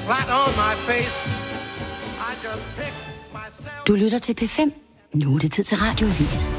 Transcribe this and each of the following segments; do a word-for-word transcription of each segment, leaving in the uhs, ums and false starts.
flat on my face. I just picked myself. Du lytter til P fem. Nu er det tid til radioavis.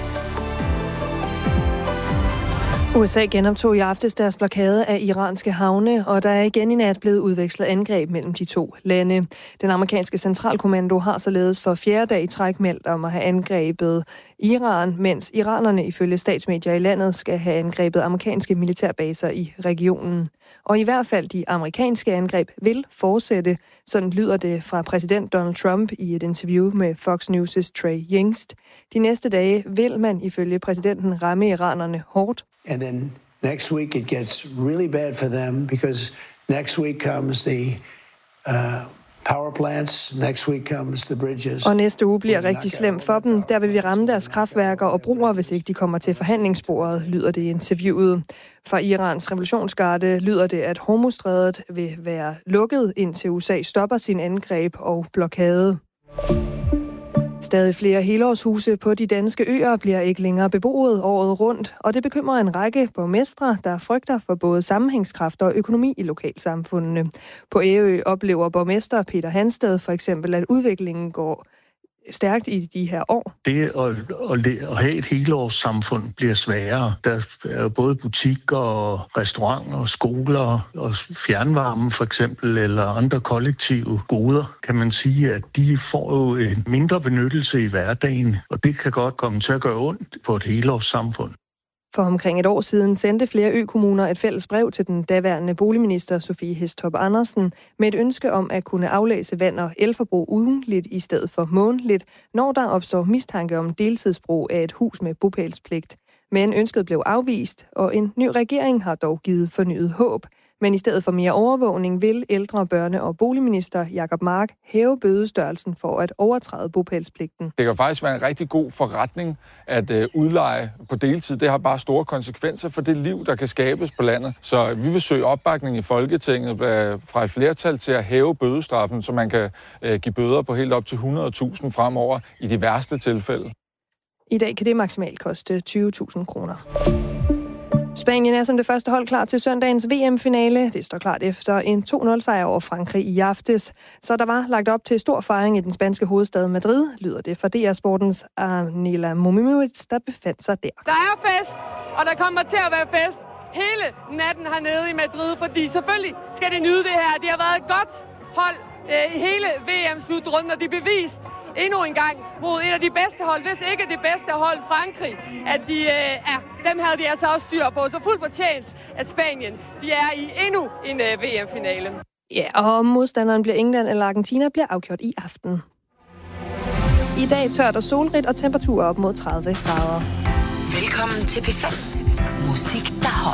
U S A genoptog i aftes deres blokade af iranske havne, og der er igen i nat blevet udvekslet angreb mellem de to lande. Den amerikanske centralkommando har således for fjerde dag i træk meldt om at have angrebet Iran, mens iranerne ifølge statsmedier i landet skal have angrebet amerikanske militærbaser i regionen. Og i hvert fald de amerikanske angreb vil fortsætte, sådan lyder det fra præsident Donald Trump i et interview med Fox News' Trey Yingst. De næste dage vil man ifølge præsidenten ramme iranerne hårdt. And then next week it gets really bad for them because next week comes the uh, power plants, next week comes the bridges. Og næste uge bliver rigtig slemt for dem. Der vil vi ramme deres kraftværker og broer, hvis ikke de kommer til forhandlingsbordet, lyder det i interviewet. Fra Irans revolutionsgarde lyder det, at Hormuzstrædet vil være lukket, indtil U S A stopper sin angreb og blokade. Stadig flere helårshuse på de danske øer bliver ikke længere beboet året rundt, og det bekymrer en række borgmestre, der frygter for både sammenhængskraft og økonomi i lokalsamfundene. På Ærø oplever borgmester Peter Hansted for eksempel, at udviklingen går stærkt i de her år. Det at, at have et helårssamfund bliver sværere. Der er både butikker og restauranter og skoler og fjernvarme for eksempel, eller andre kollektive goder, kan man sige, at de får jo en mindre benyttelse i hverdagen, og det kan godt komme til at gøre ondt på et helårssamfund. For omkring et år siden sendte flere økommuner et fælles brev til den daværende boligminister Sofie Hæstorp Andersen med et ønske om at kunne aflæse vand- og elforbrug ugentligt i stedet for månedligt, når der opstår mistanke om deltidsbrug af et hus med bopælspligt. Men ønsket blev afvist, og en ny regering har dog givet fornyet håb. Men i stedet for mere overvågning vil ældre-, børne- og boligminister Jacob Mark hæve bødestørrelsen for at overtræde bopælspligten. Det kan faktisk være en rigtig god forretning at øh, udleje på deltid. Det har bare store konsekvenser for det liv, der kan skabes på landet. Så vi vil søge opbakning i Folketinget øh, fra et flertal til at hæve bødestraffen, så man kan øh, give bøder på helt op til hundrede tusind fremover i de værste tilfælde. I dag kan det maksimalt koste tyve tusind kroner. Spanien er som det første hold klar til søndagens V M-finale. Det står klart efter en to nul sejr over Frankrig i aftes. Så der var lagt op til stor fejring i den spanske hovedstad Madrid, lyder det fra D R Sportens Arnela Momimowicz, der befandt sig der. Der er fest, og der kommer til at være fest hele natten hernede i Madrid, fordi selvfølgelig skal de nyde det her. De har været et godt hold øh, i hele V M-slutrunden, og de bevist endnu en gang mod et af de bedste hold, hvis ikke det bedste hold, Frankrig, at de øh, er, dem havde de altså også styr på. Så fuldt fortjent, at Spanien, de er i endnu en øh, V M-finale. Ja, og om modstanderen bliver England eller Argentina, bliver afgjort i aften. I dag tørt og solrigt og temperaturer op mod tredive grader. Velkommen til P fem. Musik, der holder.